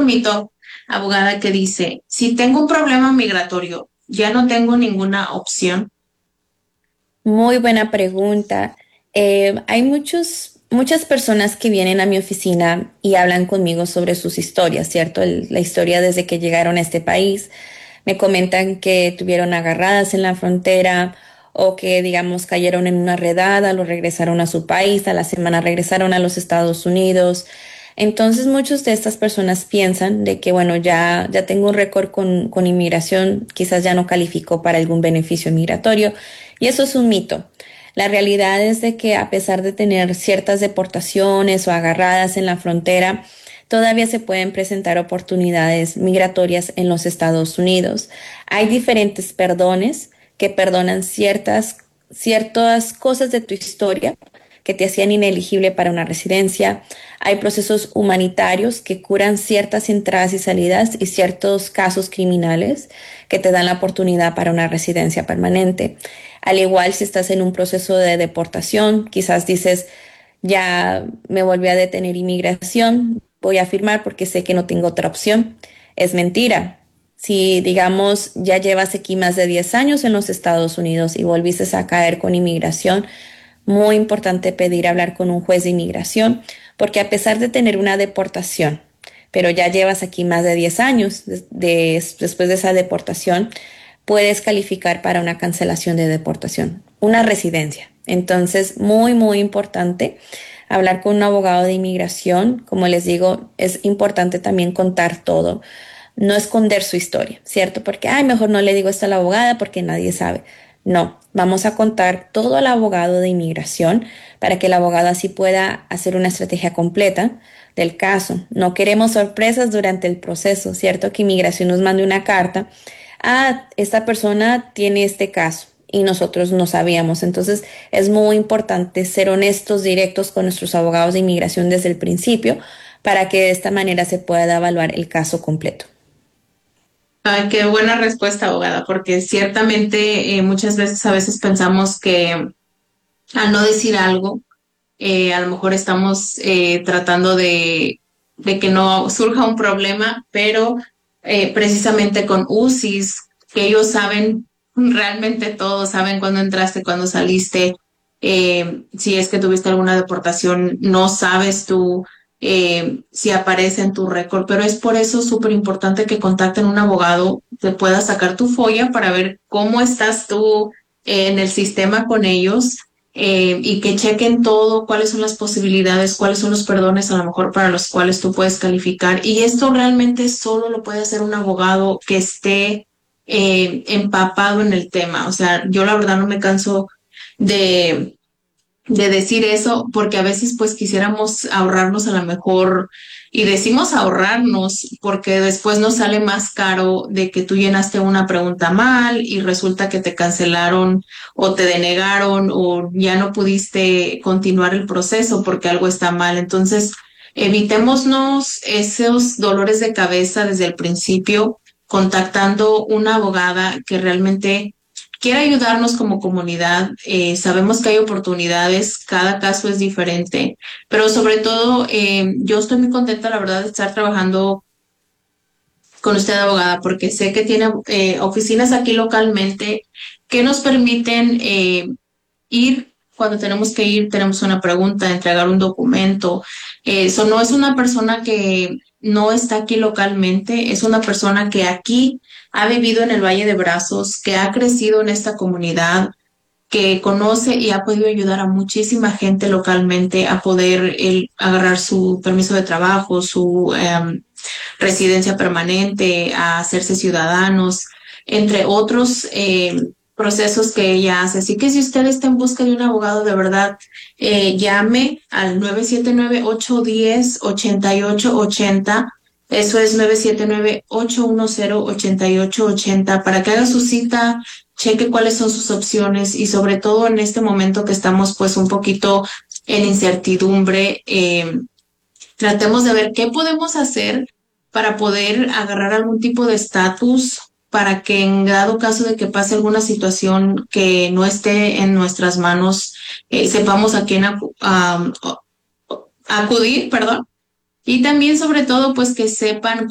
otro mito, abogada, que dice, si tengo un problema migratorio, ya no tengo ninguna opción. Muy buena pregunta. Hay muchas personas que vienen a mi oficina y hablan conmigo sobre sus historias, ¿cierto? La historia desde que llegaron a este país. Me comentan que tuvieron agarradas en la frontera o que, digamos, cayeron en una redada, lo regresaron a su país, a la semana regresaron a los Estados Unidos. Entonces, muchas de estas personas piensan de que, bueno, ya tengo un récord con inmigración, quizás ya no califico para algún beneficio migratorio. Y eso es un mito. La realidad es de que a pesar de tener ciertas deportaciones o agarradas en la frontera, todavía se pueden presentar oportunidades migratorias en los Estados Unidos. Hay diferentes perdones que perdonan ciertas cosas de tu historia que te hacían ineligible para una residencia. Hay procesos humanitarios que curan ciertas entradas y salidas y ciertos casos criminales que te dan la oportunidad para una residencia permanente. Al igual si estás en un proceso de deportación, quizás dices, ya me volví a detener inmigración, voy a firmar porque sé que no tengo otra opción. Es mentira. Si, digamos, ya llevas aquí más de 10 años en los Estados Unidos y volviste a caer con inmigración, muy importante pedir hablar con un juez de inmigración, porque a pesar de tener una deportación, pero ya llevas aquí más de 10 años después de esa deportación, puedes calificar para una cancelación de deportación, una residencia. Entonces, muy importante hablar con un abogado de inmigración. Como les digo, es importante también contar todo, no esconder su historia, ¿cierto? Porque, ay, mejor no le digo esto a la abogada porque nadie sabe. No, vamos a contar todo al abogado de inmigración para que el abogado así pueda hacer una estrategia completa del caso. No queremos sorpresas durante el proceso, ¿cierto? Que inmigración nos mande una carta. Ah, esta persona tiene este caso y nosotros no sabíamos. Entonces es muy importante ser honestos, directos con nuestros abogados de inmigración desde el principio para que de esta manera se pueda evaluar el caso completo. Ay, qué buena respuesta, abogada, porque ciertamente muchas veces a veces pensamos que al no decir algo, a lo mejor estamos tratando de que no surja un problema, pero precisamente con UCIs, que ellos saben realmente todo, saben cuándo entraste, cuándo saliste, si es que tuviste alguna deportación, no sabes tú si aparece en tu récord, pero es por eso súper importante que contacten un abogado, te pueda sacar tu folla para ver cómo estás tú en el sistema con ellos, y que chequen todo, cuáles son las posibilidades, cuáles son los perdones a lo mejor para los cuales tú puedes calificar. Y esto realmente solo lo puede hacer un abogado que esté empapado en el tema. O sea, yo la verdad no me canso de decir eso, porque a veces pues quisiéramos ahorrarnos a lo mejor, y decimos ahorrarnos porque después nos sale más caro de que tú llenaste una pregunta mal y resulta que te cancelaron o te denegaron o ya no pudiste continuar el proceso porque algo está mal. Entonces, evitémonos esos dolores de cabeza desde el principio, contactando una abogada que realmente quiere ayudarnos como comunidad. Sabemos que hay oportunidades, cada caso es diferente, pero sobre todo yo estoy muy contenta, la verdad, de estar trabajando con usted, abogada, porque sé que tiene oficinas aquí localmente que nos permiten ir cuando tenemos que ir, tenemos una pregunta, entregar un documento. Eso no es una persona que no está aquí localmente, es una persona que aquí ha vivido en el Valle de Brazos, que ha crecido en esta comunidad, que conoce y ha podido ayudar a muchísima gente localmente a poder agarrar su permiso de trabajo, su residencia permanente, a hacerse ciudadanos, entre otros procesos que ella hace. Así que si usted está en busca de un abogado de verdad, llame al 979-810-8880. Eso es 979-810-8880 para que haga su cita, cheque cuáles son sus opciones y sobre todo en este momento que estamos pues un poquito en incertidumbre, tratemos de ver qué podemos hacer para poder agarrar algún tipo de estatus para que en dado caso de que pase alguna situación que no esté en nuestras manos, sepamos a quién acudir, perdón. Y también sobre todo pues que sepan